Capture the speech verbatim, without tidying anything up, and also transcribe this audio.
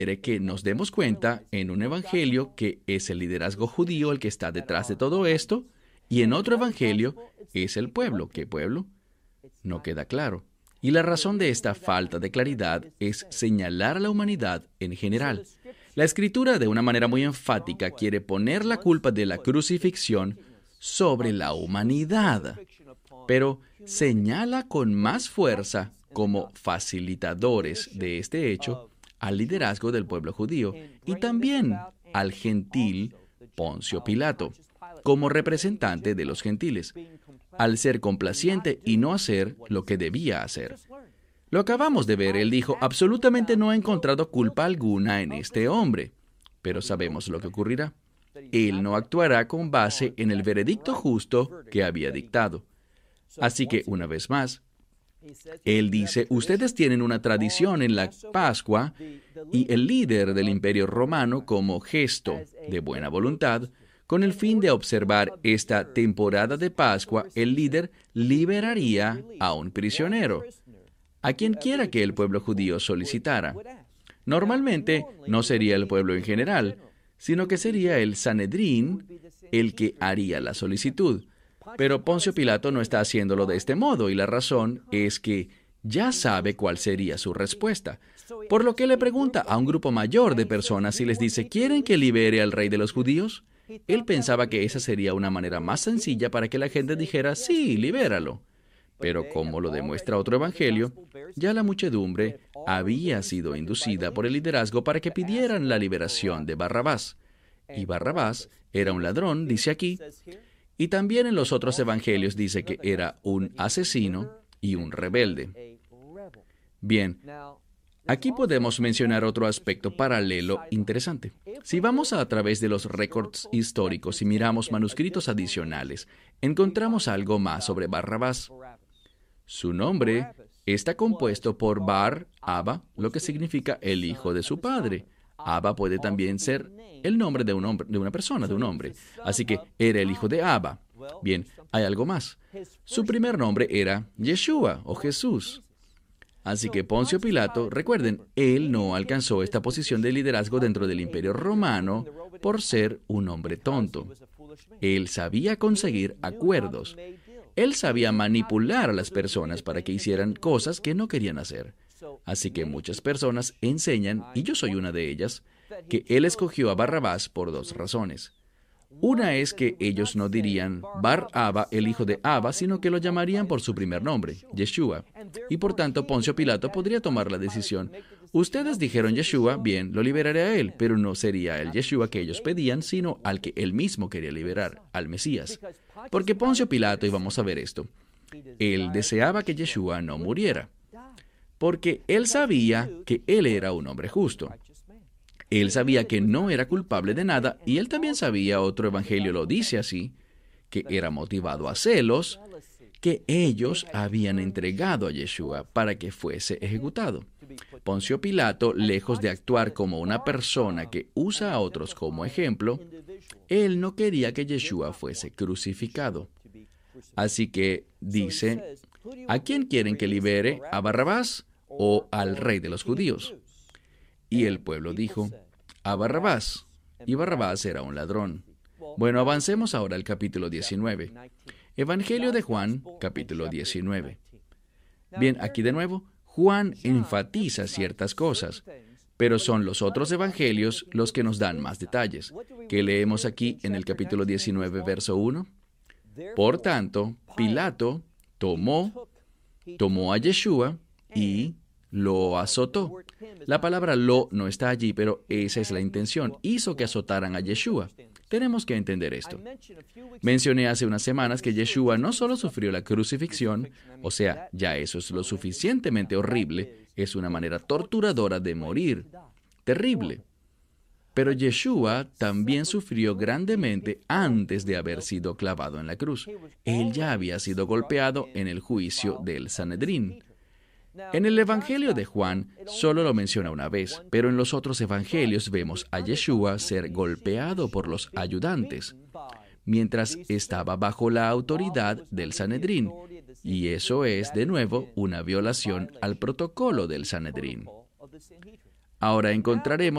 quiere que nos demos cuenta en un evangelio que es el liderazgo judío el que está detrás de todo esto, y en otro evangelio es el pueblo. ¿Qué pueblo? No queda claro. Y la razón de esta falta de claridad es señalar a la humanidad en general. La Escritura, de una manera muy enfática, quiere poner la culpa de la crucifixión sobre la humanidad, pero señala con más fuerza como facilitadores de este hecho al liderazgo del pueblo judío y también al gentil Poncio Pilato, como representante de los gentiles, al ser complaciente y no hacer lo que debía hacer. Lo acabamos de ver, él dijo, absolutamente no he encontrado culpa alguna en este hombre, pero sabemos lo que ocurrirá. Él no actuará con base en el veredicto justo que había dictado. Así que, una vez más, él dice, ustedes tienen una tradición en la Pascua y el líder del Imperio Romano, como gesto de buena voluntad, con el fin de observar esta temporada de Pascua, el líder liberaría a un prisionero, a quien quiera que el pueblo judío solicitara. Normalmente no sería el pueblo en general, sino que sería el Sanedrín el que haría la solicitud. Pero Poncio Pilato no está haciéndolo de este modo, y la razón es que ya sabe cuál sería su respuesta. Por lo que le pregunta a un grupo mayor de personas y les dice, ¿quieren que libere al rey de los judíos? Él pensaba que esa sería una manera más sencilla para que la gente dijera, sí, libéralo. Pero como lo demuestra otro evangelio, ya la muchedumbre había sido inducida por el liderazgo para que pidieran la liberación de Barrabás. Y Barrabás era un ladrón, dice aquí, y también en los otros evangelios dice que era un asesino y un rebelde. Bien, aquí podemos mencionar otro aspecto paralelo interesante. Si vamos a, a través de los récords históricos y miramos manuscritos adicionales, encontramos algo más sobre Barrabás. Su nombre está compuesto por Bar Abba, lo que significa el hijo de su padre. Abba puede también ser el nombre de, un hombre, de una persona, de un hombre. Así que era el hijo de Abba. Bien, hay algo más. Su primer nombre era Yeshua o Jesús. Así que Poncio Pilato, recuerden, él no alcanzó esta posición de liderazgo dentro del Imperio Romano por ser un hombre tonto. Él sabía conseguir acuerdos. Él sabía manipular a las personas para que hicieran cosas que no querían hacer. Así que muchas personas enseñan, y yo soy una de ellas, que él escogió a Barrabás por dos razones. Una es que ellos no dirían Bar Abba, el hijo de Abba, sino que lo llamarían por su primer nombre, Yeshua. Y por tanto, Poncio Pilato podría tomar la decisión. Ustedes dijeron Yeshua, bien, lo liberaré a él, pero no sería el Yeshua que ellos pedían, sino al que él mismo quería liberar, al Mesías. Porque Poncio Pilato, y vamos a ver esto, él deseaba que Yeshua no muriera, porque él sabía que él era un hombre justo. Él sabía que no era culpable de nada, y él también sabía, otro evangelio lo dice así, que era motivado a celos, que ellos habían entregado a Yeshua para que fuese ejecutado. Poncio Pilato, lejos de actuar como una persona que usa a otros como ejemplo, él no quería que Yeshua fuese crucificado. Así que dice, ¿a quién quieren que libere? ¿A Barrabás o al rey de los judíos? Y el pueblo dijo, a Barrabás. Y Barrabás era un ladrón. Bueno, avancemos ahora al capítulo diecinueve. Evangelio de Juan, capítulo diecinueve. Bien, aquí de nuevo, Juan enfatiza ciertas cosas, pero son los otros evangelios los que nos dan más detalles. ¿Qué leemos aquí en el capítulo diecinueve, verso uno? Por tanto, Pilato tomó, tomó a Yeshua y lo azotó. La palabra lo no está allí, pero esa es la intención. Hizo que azotaran a Yeshua. Tenemos que entender esto. Mencioné hace unas semanas que Yeshua no solo sufrió la crucifixión, o sea, ya eso es lo suficientemente horrible, es una manera torturadora de morir. Terrible. Pero Yeshua también sufrió grandemente antes de haber sido clavado en la cruz. Él ya había sido golpeado en el juicio del Sanedrín. En el Evangelio de Juan solo lo menciona una vez, pero en los otros evangelios vemos a Yeshua ser golpeado por los ayudantes, mientras estaba bajo la autoridad del Sanedrín, y eso es, de nuevo, una violación al protocolo del Sanedrín. Ahora encontraremos